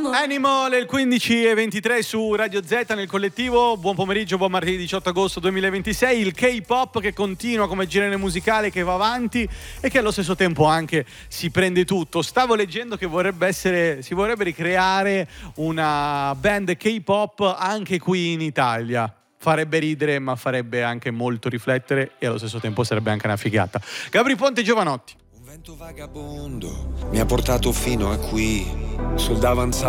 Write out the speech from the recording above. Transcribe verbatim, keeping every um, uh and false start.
Animal, il quindici e ventitré su Radio Z nel collettivo. Buon pomeriggio, buon martedì diciotto agosto duemilaventisei. Il K-pop che continua come genere musicale, che va avanti e che allo stesso tempo anche si prende tutto. Stavo leggendo che vorrebbe essere, si vorrebbe ricreare una band K-pop anche qui in Italia. Farebbe ridere, ma farebbe anche molto riflettere e allo stesso tempo sarebbe anche una figata. Gabri Ponte Giovanotti. Un vento vagabondo mi ha portato fino a qui, sul davanzale